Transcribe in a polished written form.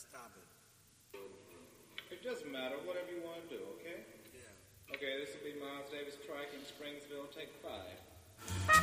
stop it. It doesn't matter. Whatever you want to do, okay? Yeah. Okay, this will be Miles Davis Trike in Springsville. Take 5.